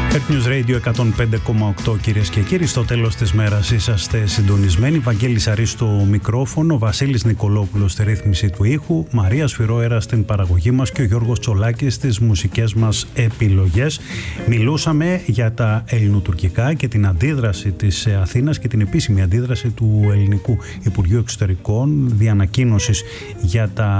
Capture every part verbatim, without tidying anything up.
Earth News Radio εκατόν πέντε κόμμα οκτώ, κυρίες και κύριοι. Στο τέλος της μέρας είσαστε συντονισμένοι. Βαγγέλης Αρής στο μικρόφωνο, Βασίλης Νικολόπουλος στη ρύθμιση του ήχου, Μαρία Σφυρόερα στην παραγωγή μας και ο Γιώργος Τσολάκης στις μουσικές μας επιλογές. Μιλούσαμε για τα ελληνοτουρκικά και την αντίδραση της Αθήνας και την επίσημη αντίδραση του Ελληνικού Υπουργείου Εξωτερικών, διανακοίνωσης για τα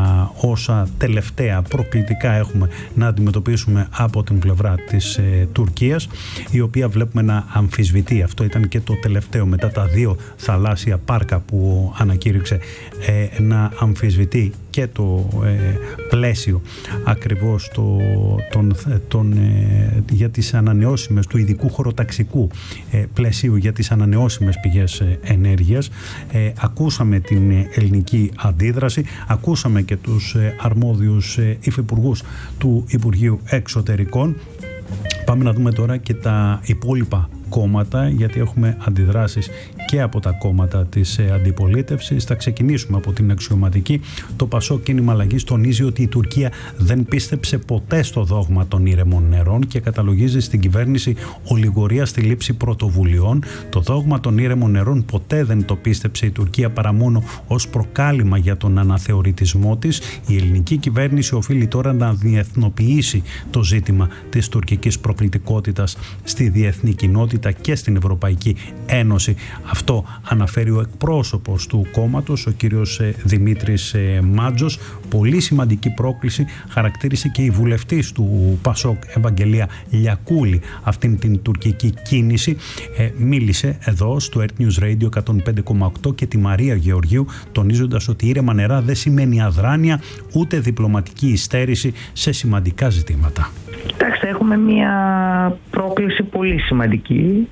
όσα τελευταία προκλητικά έχουμε να αντιμετωπίσουμε από την πλευρά της Τουρκίας, η οποία βλέπουμε να αμφισβητεί. Αυτό ήταν και το τελευταίο μετά τα δύο θαλάσσια πάρκα που ανακήρυξε, ε, να αμφισβητεί και το ε, πλαίσιο ακριβώς το, τον, τον, ε, για τις ανανεώσιμες, του ειδικού χωροταξικού ε, πλαισίου για τις ανανεώσιμες πηγές ε, ενέργειας. Ε, ακούσαμε την ελληνική αντίδραση, ακούσαμε και τους ε, αρμόδιους ε, υφυπουργούς του Υπουργείου Εξωτερικών. Πάμε να δούμε τώρα και τα υπόλοιπα κόμματα, γιατί έχουμε αντιδράσεις και από τα κόμματα της αντιπολίτευσης. Θα ξεκινήσουμε από την αξιωματική. Το Πασόκ Κίνημα Αλλαγής τονίζει ότι η Τουρκία δεν πίστεψε ποτέ στο δόγμα των ήρεμων νερών και καταλογίζει στην κυβέρνηση ολιγορία στη λήψη πρωτοβουλειών. Το δόγμα των ήρεμων νερών ποτέ δεν το πίστεψε η Τουρκία παρά μόνο ως προκάλημα για τον αναθεωρητισμό της. Η ελληνική κυβέρνηση οφείλει τώρα να διεθνοποιήσει το ζήτημα της τουρκικής προκλητικότητας στη διεθνή κοινότητα και στην Ευρωπαϊκή Ένωση. Αυτό αναφέρει ο εκπρόσωπος του κόμματος, ο κύριος Δημήτρης Μάτζος. Πολύ σημαντική πρόκληση χαρακτήρισε και η βουλευτής του Πασόκ, Ευαγγελία Λιακούλη, αυτήν την τουρκική κίνηση. Ε, μίλησε εδώ στο Earth News Radio εκατόν πέντε κόμμα οκτώ και τη Μαρία Γεωργίου, τονίζοντας ότι ήρεμα νερά δεν σημαίνει αδράνεια ούτε διπλωματική υστέρηση σε σημαντικά ζητήματα. Κοιτάξτε, έχουμε μια πρόκληση πολύ σημαντική.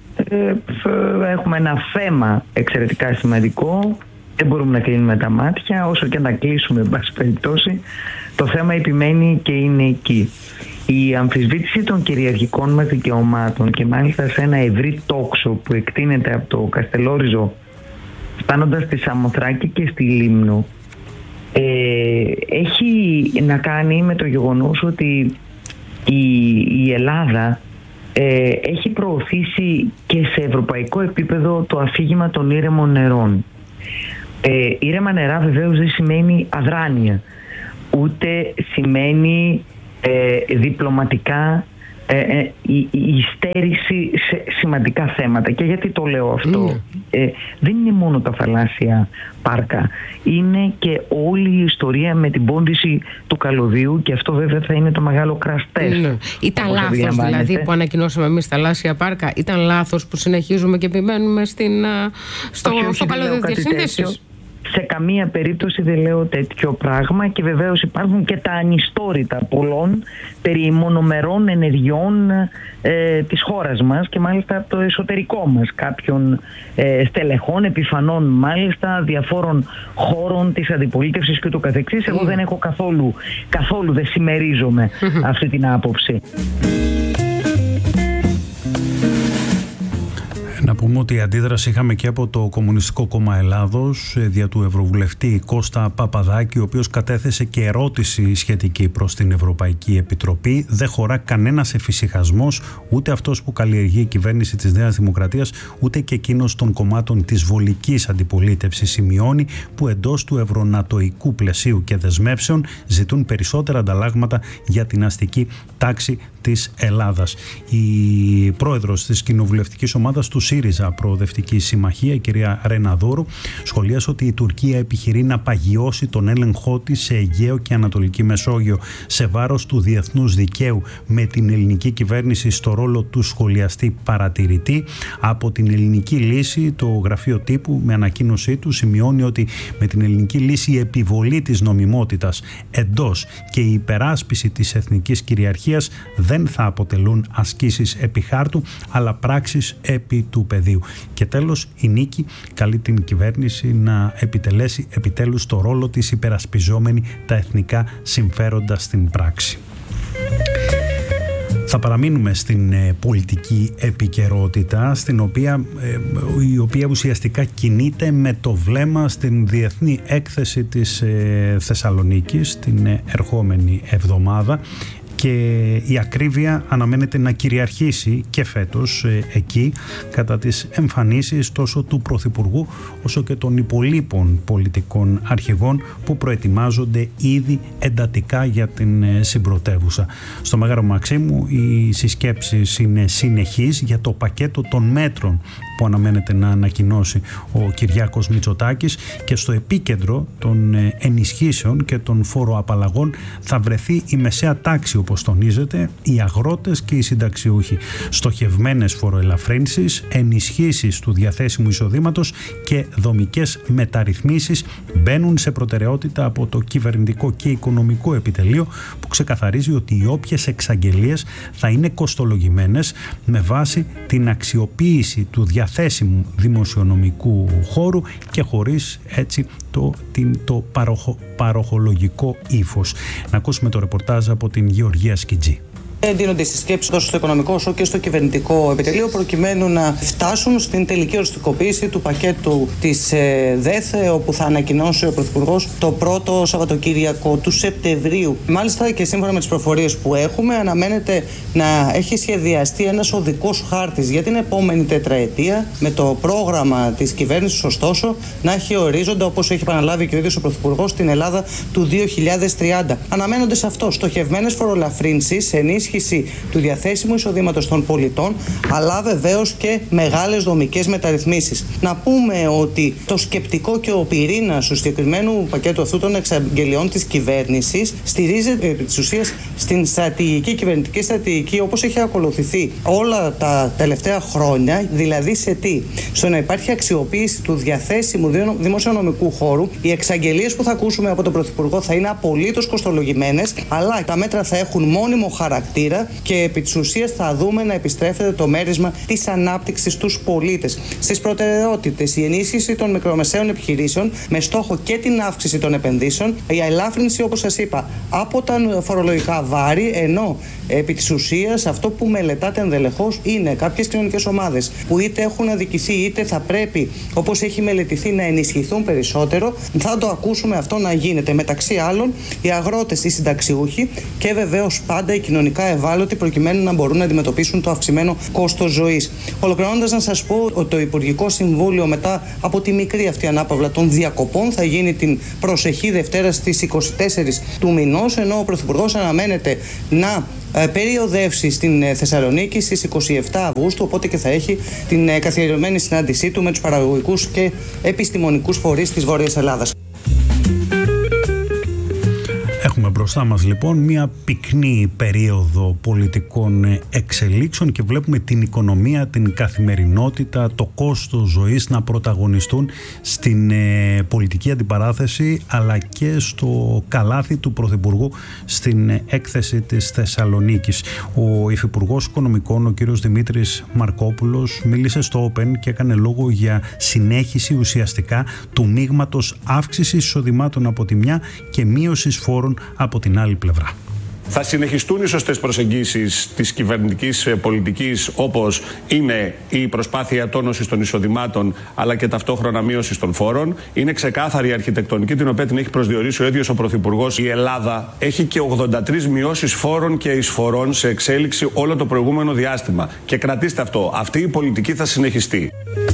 Έχουμε ένα θέμα εξαιρετικά σημαντικό. Δεν μπορούμε να κλείνουμε τα μάτια, όσο και να κλείσουμε, εν πάση περιπτώσει. Το θέμα επιμένει και είναι εκεί. Η αμφισβήτηση των κυριαρχικών μας δικαιωμάτων, και μάλιστα σε ένα ευρύ τόξο που εκτείνεται από το Καστελόριζο φτάνοντας στη Σαμοθράκη και στη Λίμνο, ε, έχει να κάνει με το γεγονός ότι η, η Ελλάδα ε, έχει προωθήσει και σε ευρωπαϊκό επίπεδο το αφήγημα των ήρεμων νερών. Ε, ήρεμα νερά βεβαίως δεν σημαίνει αδράνεια, ούτε σημαίνει ε, διπλωματικά ε, ε, η, η υστέρηση σε σημαντικά θέματα. Και γιατί το λέω αυτό? Mm. Ε, δεν είναι μόνο τα θαλάσσια πάρκα, είναι και όλη η ιστορία με την πόντιση του καλωδίου, και αυτό βέβαια θα είναι το μεγάλο crash test. Mm. Ήταν λάθος δηλαδή που ανακοινώσαμε εμείς τα θαλάσσια πάρκα? Ήταν λάθος που συνεχίζουμε και επιμένουμε στην, στο, όχι, στο καλωδίο της σύνδεσης? Σε καμία περίπτωση δεν λέω τέτοιο πράγμα, και βεβαίως υπάρχουν και τα ανιστόρητα πολλών περί μονομερών ενεργειών ε, της χώρας μας, και μάλιστα από το εσωτερικό μας, κάποιων ε, στελεχών, επιφανών μάλιστα, διαφόρων χώρων της αντιπολίτευσης και του καθεξής. Εγώ δεν έχω καθόλου, καθόλου δεν συμμερίζομαι αυτή την άποψη. Να πούμε ότι η αντίδραση είχαμε και από το Κομμουνιστικό Κόμμα Ελλάδος δια του Ευρωβουλευτή Κώστα Παπαδάκη, ο οποίος κατέθεσε και ερώτηση σχετική προς την Ευρωπαϊκή Επιτροπή. Δεν χωρά κανένας εφησυχασμός, ούτε αυτός που καλλιεργεί η κυβέρνηση της Νέας Δημοκρατίας, ούτε και εκείνος των κομμάτων της βολικής αντιπολίτευσης. Σημειώνει που εντός του ευρωνατοϊκού πλαισίου και δεσμεύσεων ζητούν περισσότερα ανταλλάγματα για την αστική τάξη της Ελλάδας. Η πρόεδρος της κοινοβουλευτικής ομάδας του ΣΥΡΙΖΑ Προοδευτική Συμμαχία, η κυρία Ρεναδόρου, σχολίασε ότι η Τουρκία επιχειρεί να παγιώσει τον έλεγχό της σε Αιγαίο και Ανατολική Μεσόγειο σε βάρος του διεθνούς δικαίου, με την ελληνική κυβέρνηση στο ρόλο του σχολιαστή παρατηρητή. Από την ελληνική λύση, το γραφείο τύπου με ανακοίνωσή του σημειώνει ότι με την ελληνική λύση η επιβολή της νομιμότητας εντός και η υπεράσπιση της εθνικής κυριαρχίας δεν θα αποτελούν ασκήσεις επί χάρτου, αλλά πράξεις επί του πεδίου. Και τέλος, η Νίκη καλεί την κυβέρνηση να επιτελέσει επιτέλους το ρόλο της υπερασπιζόμενη τα εθνικά συμφέροντα στην πράξη. Θα παραμείνουμε στην ε, πολιτική επικαιρότητα, στην οποία, ε, η οποία ουσιαστικά κινείται με το βλέμμα στην διεθνή έκθεση της ε, Θεσσαλονίκης την ε, ερχόμενη εβδομάδα. και η ακρίβεια αναμένεται να κυριαρχήσει και φέτος ε, εκεί κατά τις εμφανίσεις τόσο του Πρωθυπουργού όσο και των υπολείπων πολιτικών αρχηγών που προετοιμάζονται ήδη εντατικά για την ε, συμπρωτεύουσα. Στο Μέγαρο Μαξίμου οι συσκέψεις είναι συνεχείς για το πακέτο των μέτρων που αναμένεται να ανακοινώσει ο Κυριάκος Μητσοτάκης, και στο επίκεντρο των ενισχύσεων και των φοροαπαλλαγών θα βρεθεί η μεσαία τάξη, όπως τονίζεται, οι αγρότες και οι συνταξιούχοι. Στοχευμένες φοροελαφρύνσεις, ενισχύσεις του διαθέσιμου εισοδήματος και δομικές μεταρρυθμίσεις μπαίνουν σε προτεραιότητα από το κυβερνητικό και οικονομικό επιτελείο, που ξεκαθαρίζει ότι οι όποιες εξαγγελίες θα είναι κοστολογημένες με βάση την αξιοποίηση του διαθέσιμου δημοσιονομικού χώρου και χωρίς έτσι το, την, το παροχο, παροχολογικό ύφος. Να ακούσουμε το ρεπορτάζ από την Γεωργία Σκιτζή. Εντείνονται στις σκέψεις τόσο στο οικονομικό όσο και στο κυβερνητικό επιτελείο, προκειμένου να φτάσουν στην τελική οριστικοποίηση του πακέτου της ΔΕΘ, όπου θα ανακοινώσει ο Πρωθυπουργός το πρώτο Σαββατοκύριακο του Σεπτεμβρίου. Μάλιστα, και σύμφωνα με τις προφορίες που έχουμε, αναμένεται να έχει σχεδιαστεί ένας οδικός χάρτης για την επόμενη τετραετία, με το πρόγραμμα της κυβέρνησης, ωστόσο, να έχει ορίζοντα, όπως έχει επαναλάβει και ο ίδιος ο Πρωθυπουργός, στην Ελλάδα του δύο χιλιάδες τριάντα. Αναμένονται σε αυτό στοχευμένες φορολαφρύνσεις, ενίσχυση του διαθέσιμου εισοδήματος των πολιτών, αλλά βεβαίως και μεγάλες δομικές μεταρρυθμίσεις. Να πούμε ότι το σκεπτικό και ο πυρήνας του συγκεκριμένου πακέτου αυτού των εξαγγελιών της κυβέρνησης στηρίζεται επί της ουσίας στην στρατηγική, κυβερνητική στρατηγική, όπως έχει ακολουθηθεί όλα τα τελευταία χρόνια. Δηλαδή σε τι? Στο να υπάρχει αξιοποίηση του διαθέσιμου δημοσιονομικού χώρου. Οι εξαγγελίες που θα ακούσουμε από τον Πρωθυπουργό θα είναι απολύτως κοστολογημένες, αλλά τα μέτρα θα έχουν μόνιμο χαρακτήρα και επί της ουσίας θα δούμε να επιστρέφεται το μέρισμα της ανάπτυξης στους πολίτες. Στις προτεραιότητες, η ενίσχυση των μικρομεσαίων επιχειρήσεων με στόχο και την αύξηση των επενδύσεων, η ελάφρυνση, όπως σας είπα, από τα φορολογικά βάρη, ενώ επί της ουσίας αυτό που μελετάται ενδελεχώς είναι κάποιες κοινωνικές ομάδες που είτε έχουν αδικηθεί είτε θα πρέπει, όπως έχει μελετηθεί, να ενισχυθούν περισσότερο. Θα το ακούσουμε αυτό να γίνεται. Μεταξύ άλλων, οι αγρότες, οι συνταξιούχοι και βεβαίως πάντα οι κοινωνικά ευάλωτοι, προκειμένου να μπορούν να αντιμετωπίσουν το αυξημένο κόστος ζωής. Ολοκληρώνοντας, να σας πω ότι το Υπουργικό Συμβούλιο, μετά από τη μικρή αυτή ανάπαυλα των διακοπών, θα γίνει την προσεχή Δευτέρα στις είκοσι τέσσερις του μηνός, ενώ ο Πρωθυπουργός αναμένεται να περιοδεύσει στην Θεσσαλονίκη στις είκοσι επτά Αυγούστου, οπότε και θα έχει την καθιερωμένη συνάντησή του με τους παραγωγικούς και επιστημονικούς φορείς της Βόρειας Ελλάδας. Έχουμε μπροστά μας λοιπόν μια πυκνή περίοδο πολιτικών εξελίξεων και βλέπουμε την οικονομία, την καθημερινότητα, το κόστος ζωής να πρωταγωνιστούν στην ε, πολιτική αντιπαράθεση, αλλά και στο καλάθι του Πρωθυπουργού στην έκθεση της Θεσσαλονίκης. Ο Υφυπουργός Οικονομικών, ο κύριος Δημήτρης Μαρκόπουλος, μίλησε στο Open και έκανε λόγο για συνέχιση ουσιαστικά του μείγματος αύξησης εισοδημάτων από τη μια και μείωσης φόρων από την άλλη πλευρά. Θα συνεχιστούν οι σωστές προσεγγίσεις της κυβερνητικής πολιτικής, όπως είναι η προσπάθεια τόνωσης των εισοδημάτων αλλά και ταυτόχρονα μείωσης των φόρων. Είναι ξεκάθαρη η αρχιτεκτονική, την οποία την έχει προσδιορίσει ο ίδιος ο Πρωθυπουργός. Η Ελλάδα έχει και ογδόντα τρεις μειώσεις φόρων και εισφορών σε εξέλιξη όλο το προηγούμενο διάστημα. Και κρατήστε αυτό, αυτή η πολιτική θα συνεχιστεί.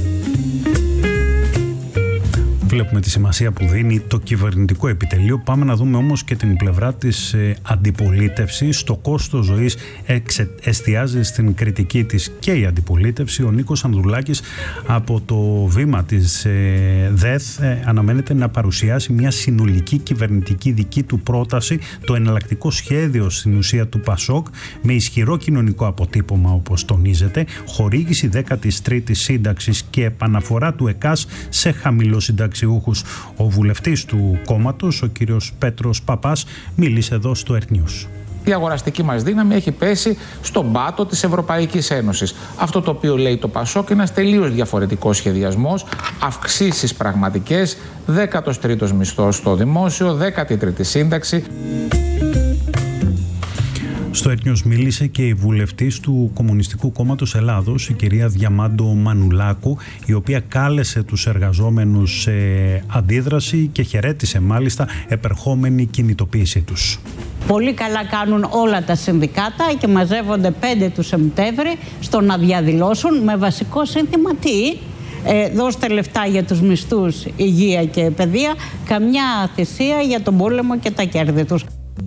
Βλέπουμε τη σημασία που δίνει το κυβερνητικό επιτελείο. Πάμε να δούμε όμως και την πλευρά της ε, αντιπολίτευσης. Το κόστος ζωής εξε, εστιάζει στην κριτική της και η αντιπολίτευση. Ο Νίκος Ανδρουλάκης από το βήμα της ε, ΔΕΘ ε, αναμένεται να παρουσιάσει μια συνολική κυβερνητική δική του πρόταση, το εναλλακτικό σχέδιο στην ουσία του ΠΑΣΟΚ, με ισχυρό κοινωνικό αποτύπωμα, όπως τονίζεται, χορήγηση δέκατης τρίτης σύνταξης και επαναφορά του ΕΚΑΣ σε χαμηλοσυνταξιούχους. Ο βουλευτής του κόμματος, ο κύριος Πέτρος Παπάς, μίλησε εδώ στο Earth News. Η αγοραστική μας δύναμη έχει πέσει στον πάτο της Ευρωπαϊκής Ένωσης. Αυτό το οποίο λέει το ΠΑΣΟΚ είναι ένας τελείως διαφορετικός σχεδιασμός, αυξήσεις πραγματικές, δέκατος τρίτος μισθός στο δημόσιο, δέκατη τρίτη σύνταξη. Στο Earth News μίλησε και η βουλευτής του Κομμουνιστικού Κόμματος Ελλάδος, η κυρία Διαμάντο Μανουλάκου, η οποία κάλεσε τους εργαζόμενους σε αντίδραση και χαιρέτησε μάλιστα επερχόμενη κινητοποίησή τους. Πολύ καλά κάνουν όλα τα συνδικάτα και μαζεύονται πέντε του Σεπτέμβρη στο να διαδηλώσουν με βασικό σύνθημα τι? Ε, δώστε λεφτά για τους μισθούς, υγεία και παιδεία, καμιά θυσία για τον πόλεμο και τα κέρδη τους.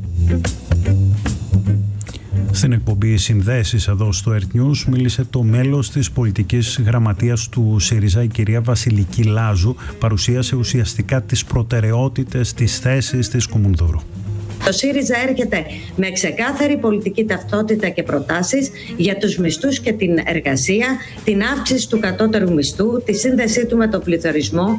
Στην εκπομπή Συνδέσεις εδώ στο Earth News μίλησε το μέλος της πολιτικής γραμματείας του ΣΥΡΙΖΑ, η κυρία Βασιλική Λάζου, παρουσίασε ουσιαστικά τις προτεραιότητες της θέσης της Κουμουνδούρου. Το ΣΥΡΙΖΑ έρχεται με ξεκάθαρη πολιτική ταυτότητα και προτάσεις για τους μισθούς και την εργασία, την αύξηση του κατώτερου μισθού, τη σύνδεσή του με τον πληθωρισμό.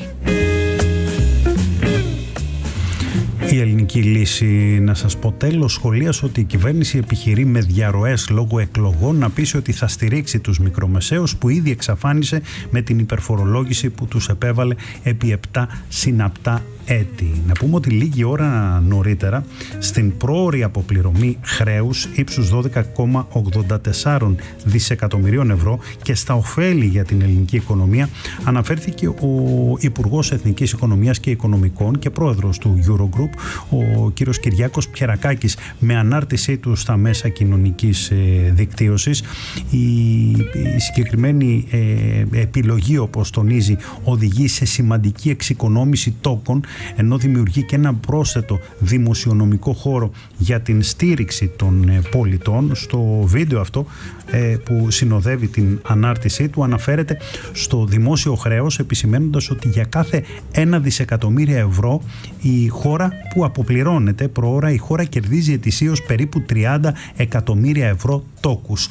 Η Ελληνική Λύση, να σας πω τέλος, σχολίασε ότι η κυβέρνηση επιχειρεί με διαρροές λόγω εκλογών να πείσει ότι θα στηρίξει τους μικρομεσαίους που ήδη εξαφάνισε με την υπερφορολόγηση που τους επέβαλε επί επτά συναπτά έτη. Να πούμε ότι λίγη ώρα νωρίτερα στην πρόωρη αποπληρωμή χρέους ύψους δώδεκα κόμμα ογδόντα τέσσερα δισεκατομμυρίων ευρώ και στα ωφέλη για την ελληνική οικονομία αναφέρθηκε ο Υπουργός Εθνικής Οικονομίας και Οικονομικών και πρόεδρος του Eurogroup, ο κύριος Κυριάκος Πιερακάκης, με ανάρτησή του στα μέσα κοινωνικής ε, δικτύωσης. Η, η συγκεκριμένη ε, επιλογή, όπως τονίζει, οδηγεί σε σημαντική εξοικονόμηση τόκων, ενώ δημιουργεί και ένα πρόσθετο δημοσιονομικό χώρο για την στήριξη των ε, πολιτών. Στο βίντεο αυτό ε, που συνοδεύει την ανάρτησή του αναφέρεται στο δημόσιο χρέος, επισημαίνοντας ότι για κάθε ένα δισεκατομμύρια ευρώ η χώρα που αποπληρώνεται προώρα, η χώρα κερδίζει ετησίως περίπου τριάντα εκατομμύρια ευρώ τόκους.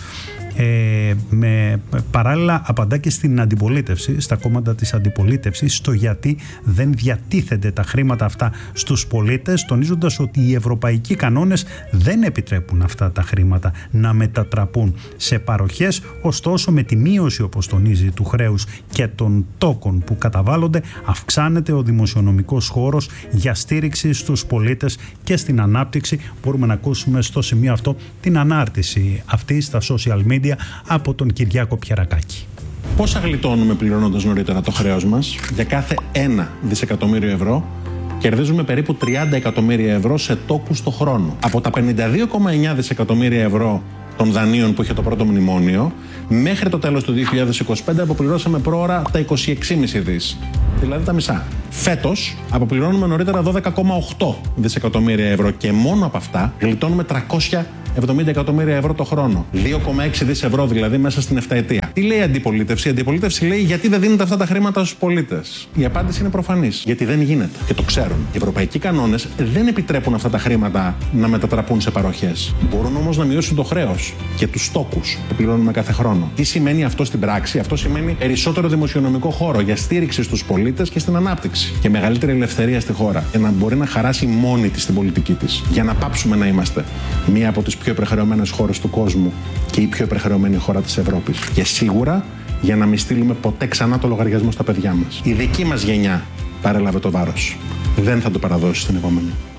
Ε, με, παράλληλα απαντά και στην αντιπολίτευση, στα κόμματα της αντιπολίτευσης, στο γιατί δεν διατίθενται τα χρήματα αυτά στους πολίτες, τονίζοντας ότι οι ευρωπαϊκοί κανόνες δεν επιτρέπουν αυτά τα χρήματα να μετατραπούν σε παροχές. Ωστόσο, με τη μείωση, όπως τονίζει, του χρέους και των τόκων που καταβάλλονται, αυξάνεται ο δημοσιονομικός χώρος για στήριξη στους πολίτες και στην ανάπτυξη. Μπορούμε να ακούσουμε στο σημείο αυτό την ανάρτηση αυτή στα social media από τον Κυριάκο Πιερακάκη. Πόσα γλιτώνουμε πληρώνοντας νωρίτερα το χρέος μας? Για κάθε ένα δισεκατομμύριο ευρώ κερδίζουμε περίπου τριάντα εκατομμύρια ευρώ σε τόκους το χρόνο. Από τα πενήντα δύο κόμμα εννιά δισεκατομμύρια ευρώ των δανείων που είχε το πρώτο μνημόνιο, μέχρι το τέλος του δύο χιλιάδες είκοσι πέντε αποπληρώσαμε πρόωρα τα είκοσι έξι κόμμα πέντε δις, δηλαδή τα μισά. Φέτος αποπληρώνουμε νωρίτερα δώδεκα κόμμα οκτώ δισεκατομμύρια ευρώ και μόνο από αυτά γλιτώνουμε τριακόσια εβδομήντα εκατομμύρια ευρώ το χρόνο. δύο κόμμα έξι δις ευρώ δηλαδή μέσα στην εφταετία. Τι λέει η αντιπολίτευση? Η αντιπολίτευση λέει γιατί δεν δίνονται αυτά τα χρήματα στους πολίτες. Η απάντηση είναι προφανής. Γιατί δεν γίνεται. Και το ξέρουν. Οι ευρωπαϊκοί κανόνες δεν επιτρέπουν αυτά τα χρήματα να μετατραπούν σε παροχές. Μπορούν όμως να μειώσουν το χρέος και τους στόκους που πληρώνουμε κάθε χρόνο. Τι σημαίνει αυτό στην πράξη? Αυτό σημαίνει περισσότερο δημοσιονομικό χώρο για στήριξη στους πολίτες και στην ανάπτυξη. Και μεγαλύτερη ελευθερία στη χώρα. Για να μπορεί να χαράσει μόνη της την πολιτική της. Για να πάψουμε να είμαστε μία από τις πιο υπερχρεωμένες χώρες του κόσμου και η πιο υπερχρεωμένη χώρα της Ευρώπης. Και σίγουρα για να μην στείλουμε ποτέ ξανά το λογαριασμό στα παιδιά μας. Η δική μας γενιά παρέλαβε το βάρος. Δεν θα το παραδώσει στην επόμενη.